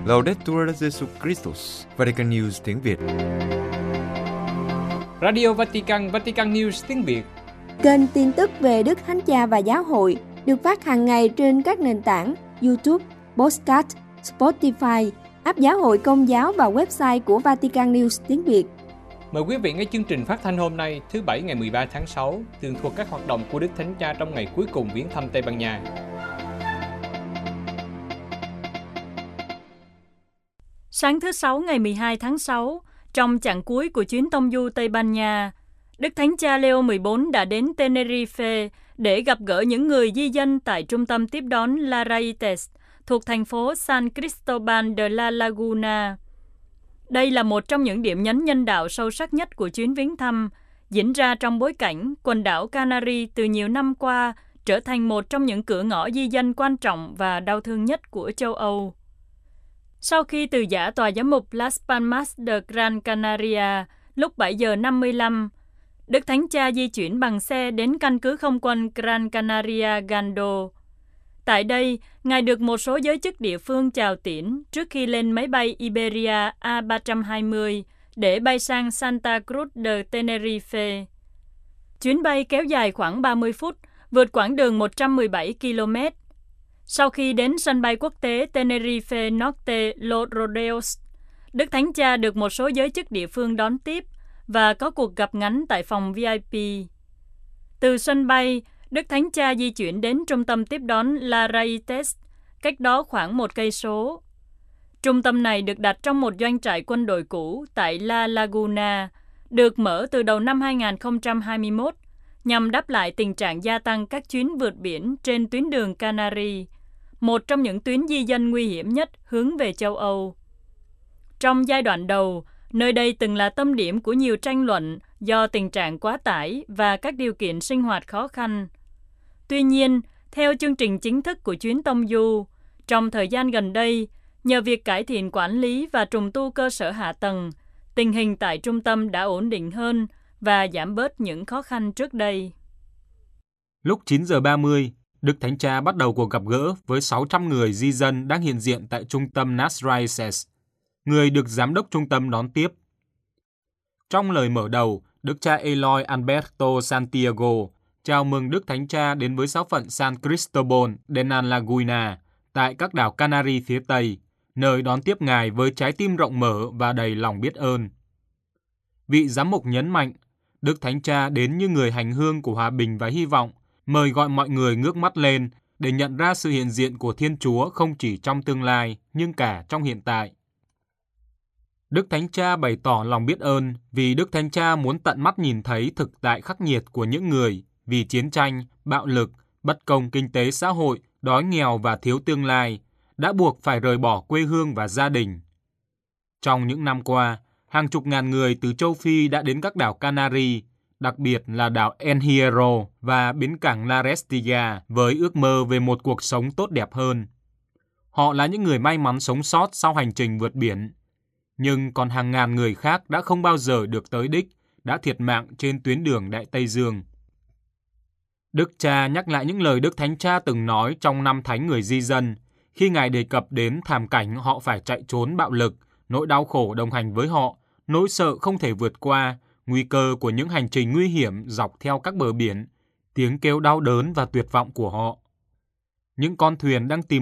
Laudetur Jesus Christus, Vatican News tiếng Việt. Radio Vatican, Vatican News tiếng Việt. Kênh tin tức về Đức Thánh Cha và Giáo hội được phát hàng ngày trên các nền tảng YouTube, Podcast, Spotify, app Giáo hội Công giáo và website của Vatican News tiếng Việt. Mời quý vị nghe chương trình phát thanh hôm nay, thứ Bảy ngày 13 tháng 6, tường thuật các hoạt động của Đức Thánh Cha trong ngày cuối cùng viếng thăm Tây Ban Nha. Sáng thứ Sáu ngày 12 tháng 6, trong chặng cuối của chuyến tông du Tây Ban Nha, Đức Thánh Cha Leo 14 đã đến Tenerife để gặp gỡ những người di dân tại trung tâm tiếp đón La Raíces thuộc thành phố San Cristóbal de la Laguna. Đây là một trong những điểm nhấn nhân đạo sâu sắc nhất của chuyến viếng thăm, diễn ra trong bối cảnh quần đảo Canary từ nhiều năm qua trở thành một trong những cửa ngõ di dân quan trọng và đau thương nhất của châu Âu. Sau khi từ giã tòa giám mục Las Palmas de Gran Canaria lúc 7 giờ 55, Đức Thánh Cha di chuyển bằng xe đến căn cứ không quân Gran Canaria Gando. Tại đây, Ngài được một số giới chức địa phương chào tiễn trước khi lên máy bay Iberia A320 để bay sang Santa Cruz de Tenerife. Chuyến bay kéo dài khoảng 30 phút, vượt quãng đường 117 km. Sau khi đến sân bay quốc tế Tenerife Norte Los Rodeos, Đức Thánh Cha được một số giới chức địa phương đón tiếp và có cuộc gặp ngắn tại phòng VIP. Từ sân bay, Đức Thánh Cha di chuyển đến trung tâm tiếp đón La Raíces, cách đó khoảng 1 cây số. Trung tâm này được đặt trong một doanh trại quân đội cũ tại La Laguna, được mở từ đầu năm 2021 nhằm đáp lại tình trạng gia tăng các chuyến vượt biển trên tuyến đường Canary, một trong những tuyến di dân nguy hiểm nhất hướng về châu Âu. Trong giai đoạn đầu, nơi đây từng là tâm điểm của nhiều tranh luận do tình trạng quá tải và các điều kiện sinh hoạt khó khăn. Tuy nhiên, theo chương trình chính thức của chuyến tông du, trong thời gian gần đây, nhờ việc cải thiện quản lý và trùng tu cơ sở hạ tầng, tình hình tại trung tâm đã ổn định hơn và giảm bớt những khó khăn trước đây. Lúc 9 giờ 30, Đức Thánh Cha bắt đầu cuộc gặp gỡ với 600 người di dân đang hiện diện tại trung tâm Las Raíces, người được giám đốc trung tâm đón tiếp. Trong lời mở đầu, Đức cha Eloy Alberto Santiago chào mừng Đức Thánh Cha đến với giáo phận San Cristóbal de la Laguna tại các đảo Canary phía Tây, nơi đón tiếp Ngài với trái tim rộng mở và đầy lòng biết ơn. Vị giám mục nhấn mạnh, Đức Thánh Cha đến như người hành hương của hòa bình và hy vọng, mời gọi mọi người ngước mắt lên để nhận ra sự hiện diện của Thiên Chúa không chỉ trong tương lai, nhưng cả trong hiện tại. Đức Thánh Cha bày tỏ lòng biết ơn vì Đức Thánh Cha muốn tận mắt nhìn thấy thực tại khắc nghiệt của những người vì chiến tranh, bạo lực, bất công kinh tế xã hội, đói nghèo và thiếu tương lai, đã buộc phải rời bỏ quê hương và gia đình. Trong những năm qua, hàng chục ngàn người từ châu Phi đã đến các đảo Canary, đặc biệt là đảo El Hierro và bến cảng La Restilla với ước mơ về một cuộc sống tốt đẹp hơn. Họ là những người may mắn sống sót sau hành trình vượt biển. Nhưng còn hàng ngàn người khác đã không bao giờ được tới đích, đã thiệt mạng trên tuyến đường Đại Tây Dương. Đức Cha nhắc lại những lời Đức Thánh Cha từng nói trong năm Thánh người di dân, khi Ngài đề cập đến thảm cảnh họ phải chạy trốn bạo lực, nỗi đau khổ đồng hành với họ, nỗi sợ không thể vượt qua, nguy cơ của những hành trình nguy hiểm dọc theo các bờ biển, tiếng kêu đau đớn và tuyệt vọng của họ. Những con thuyền đang tìm